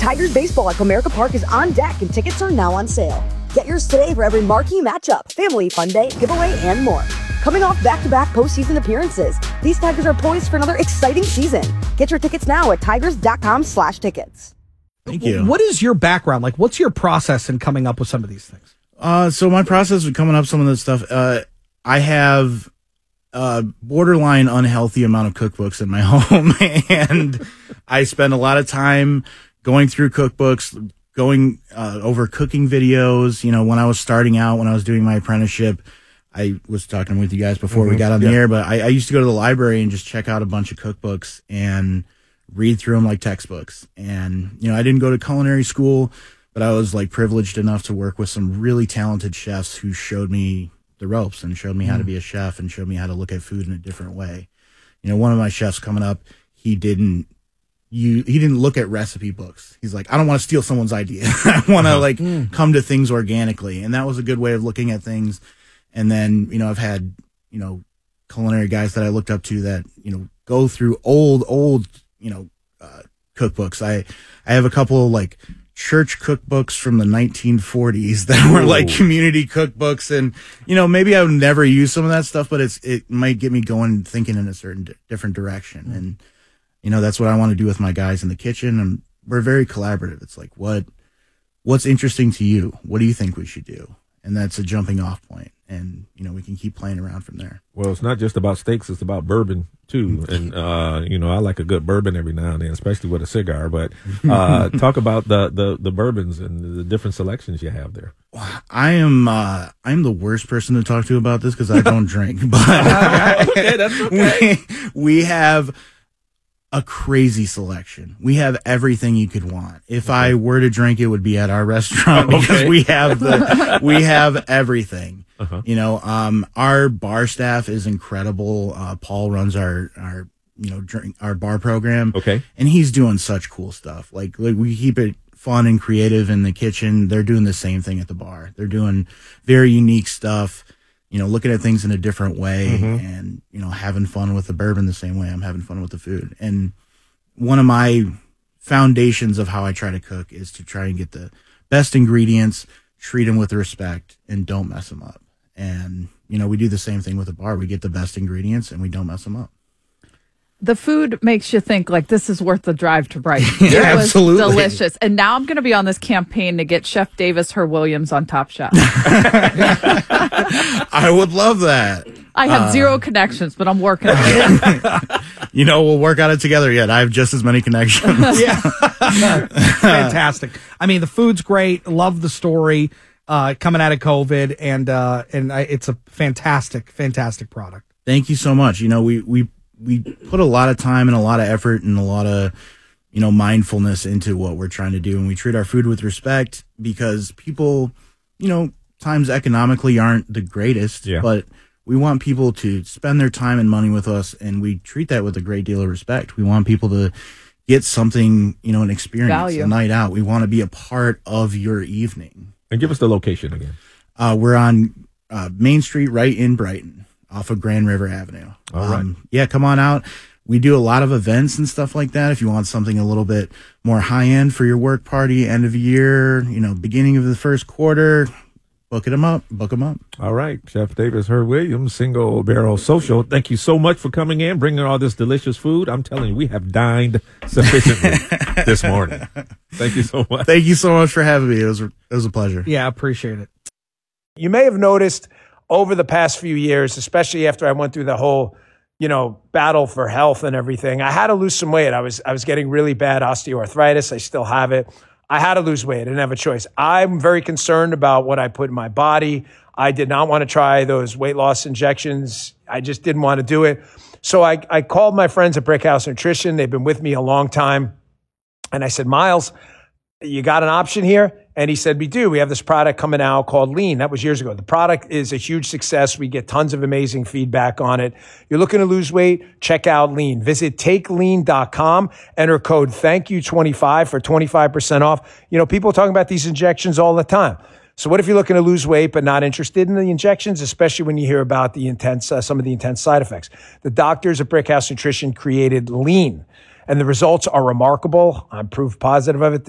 Tigers baseball at Comerica Park is on deck and tickets are now on sale. Get yours today for every marquee matchup, family fun day, giveaway, and more. Coming off back-to-back postseason appearances, these Tigers are poised for another exciting season. Get your tickets now at tigers.com/tickets. Thank you. What is your background? Like, what's your process in coming up with some of these things? So my process of coming up with some of this stuff, I have a borderline unhealthy amount of cookbooks in my home, and I spend a lot of time going through cookbooks, going over cooking videos. You know, when I was starting out, when I was doing my apprenticeship, I was talking with you guys before we got on the air, but I used to go to the library and just check out a bunch of cookbooks and read through them like textbooks. And, you know, I didn't go to culinary school, but I was like privileged enough to work with some really talented chefs who showed me the ropes and showed me how to be a chef and showed me how to look at food in a different way. You know, one of my chefs coming up, he didn't look at recipe books. He's like, I don't want to steal someone's idea. I want to come to things organically. And that was a good way of looking at things. And then, you know, I've had, you know, culinary guys that I looked up to that, you know, go through old, you know, cookbooks. I have a couple like church cookbooks from the 1940s that were like community cookbooks. And, you know, maybe I would never use some of that stuff, but it might get me going, thinking in a certain different direction. And, you know, that's what I want to do with my guys in the kitchen. And we're very collaborative. It's like, what's interesting to you? What do you think we should do? And that's a jumping off point. And, you know, we can keep playing around from there. Well, it's not just about steaks. It's about bourbon, too. And, you know, I like a good bourbon every now and then, especially with a cigar. But talk about the bourbons and the different selections you have there. I'm the worst person to talk to about this because I don't drink. But okay, that's okay. We have a crazy selection. We have everything you could want. If I were to drink, it would be at our restaurant because we have everything. You know, our bar staff is incredible. Paul runs our bar program. Okay. And he's doing such cool stuff. Like we keep it fun and creative in the kitchen. They're doing the same thing at the bar. They're doing very unique stuff, you know, looking at things in a different way and, you know, having fun with the bourbon the same way I'm having fun with the food. And one of my foundations of how I try to cook is to try and get the best ingredients, treat them with respect, and don't mess them up. And, you know, we do the same thing with the bar. We get the best ingredients and we don't mess them up. The food makes you think like this is worth the drive to Brighton. Yeah, it was absolutely delicious. And now I'm going to be on this campaign to get Chef Davis Her Williams on Top Chef. I would love that. I have zero connections, but I'm working on it. You know, we'll work on it together yet. I have just as many connections. Yeah. Fantastic. I mean, the food's great. Love the story coming out of COVID. And it's a fantastic product. Thank you so much. You know, we put a lot of time and a lot of effort and a lot of, you know, mindfulness into what we're trying to do. And we treat our food with respect because people, you know, times economically aren't the greatest, but we want people to spend their time and money with us. And we treat that with a great deal of respect. We want people to get something, you know, an experience, value. A night out. We want to be a part of your evening. And give us the location again. We're on Main Street right in Brighton off of Grand River Avenue. All right. Yeah, come on out. We do a lot of events and stuff like that. If you want something a little bit more high end for your work party, end of year, you know, beginning of the first quarter, book them up. All right. Chef Davis Her Williams, Single Barrel Social. Thank you so much for coming in, bringing all this delicious food. I'm telling you, we have dined sufficiently this morning. Thank you so much. Thank you so much for having me. It was a pleasure. Yeah, I appreciate it. You may have noticed over the past few years, especially after I went through the whole, you know, battle for health and everything, I had to lose some weight. I was getting really bad osteoarthritis. I still have it. I had to lose weight. I didn't have a choice. I'm very concerned about what I put in my body. I did not want to try those weight loss injections. I just didn't want to do it. So I called my friends at Brickhouse Nutrition. They've been with me a long time. And I said, Miles, you got an option here? And he said, we do. We have this product coming out called Lean. That was years ago. The product is a huge success. We get tons of amazing feedback on it. You're looking to lose weight? Check out Lean. Visit takelean.com. Enter code THANKYOU25 for 25% off. You know, people are talking about these injections all the time. So what if you're looking to lose weight but not interested in the injections, especially when you hear about the intense, some of the intense side effects? The doctors at Brickhouse Nutrition created Lean, and the results are remarkable. I'm proof positive of it.